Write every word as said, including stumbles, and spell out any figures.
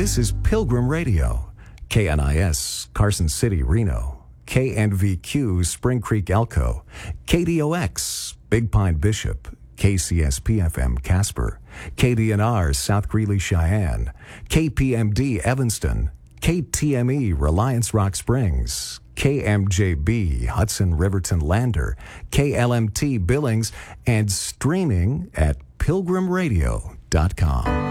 This is Pilgrim Radio, K N I S, Carson City, Reno, K N V Q, Spring Creek, Elko, K D O X, Big Pine, Bishop, K C S P F M, Casper, K D N R, South Greeley, Cheyenne, K P M D, Evanston, K T M E, Reliance Rock Springs, K M J B, Hudson Riverton Lander, K L M T Billings, and streaming at pilgrim radio dot com.